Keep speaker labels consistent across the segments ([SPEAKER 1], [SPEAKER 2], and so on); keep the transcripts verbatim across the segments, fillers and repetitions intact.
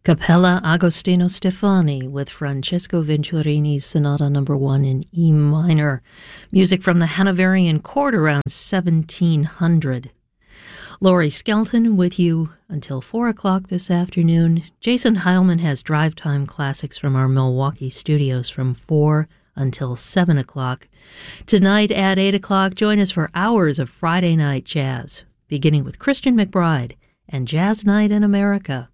[SPEAKER 1] Cappella Agostino Stefani with Francesco Venturini's Sonata Number One in E minor. Music from the Hanoverian court around seventeen hundred. Laurie Skelton with you until four o'clock this afternoon. Jason Heilman has drive time classics from our Milwaukee studios from four until seven o'clock. Tonight at eight o'clock, join us for hours of Friday night jazz, beginning with Christian McBride and Jazz Night in America.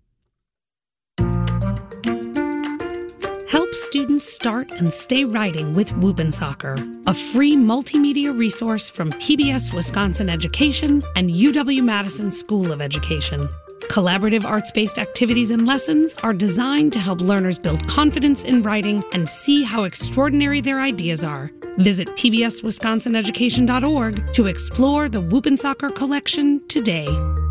[SPEAKER 2] Help students start and stay writing with Whoop'N' a free multimedia resource from P B S Wisconsin Education and U W-Madison School of Education. Collaborative arts-based activities and lessons are designed to help learners build confidence in writing and see how extraordinary their ideas are. Visit P B S Wisconsin Education dot org to explore the Whoop'N' collection today.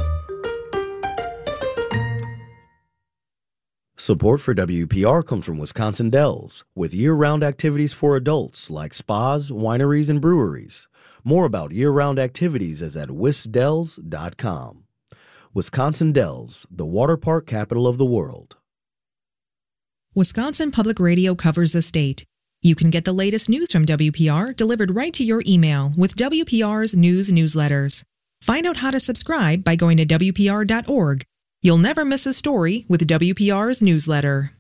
[SPEAKER 3] Support for W P R comes from Wisconsin Dells, with year-round activities for adults like spas, wineries, and breweries. More about year-round activities is at wisdells dot com. Wisconsin Dells, the water park capital of the world.
[SPEAKER 4] Wisconsin Public Radio covers the state. You can get the latest news from W P R delivered right to your email with W P R's news newsletters. Find out how to subscribe by going to W P R dot org. You'll never miss a story with W P R's newsletter.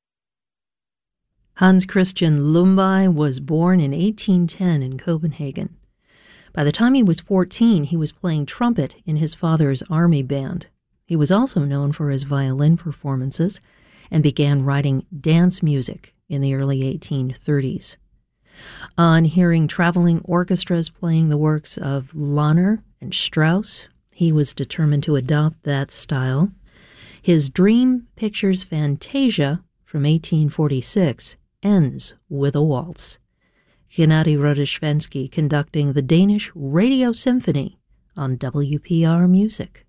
[SPEAKER 1] Hans Christian Lumby was born in eighteen ten in Copenhagen. By the time he was fourteen, he was playing trumpet in his father's army band. He was also known for his violin performances and began writing dance music in the early eighteen thirties. On hearing traveling orchestras playing the works of Lahner and Strauss, he was determined to adopt that style. His Dream Pictures Fantasia from eighteen forty-six ends with a waltz. Gennady Rodishvensky conducting the Danish Radio Symphony on W P R Music.